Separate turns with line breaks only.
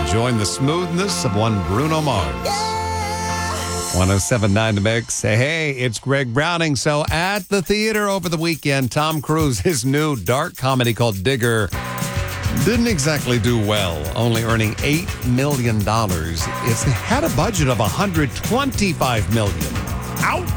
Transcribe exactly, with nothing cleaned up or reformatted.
Join the smoothness of one Bruno Mars. one oh seven point nine The Mix. Hey, hey, it's Greg Browning. So at the theater over the weekend, Tom Cruise, his new dark comedy called Digger, didn't exactly do well, only earning eight million dollars. It's had a budget of one hundred twenty-five million dollars. Ouch!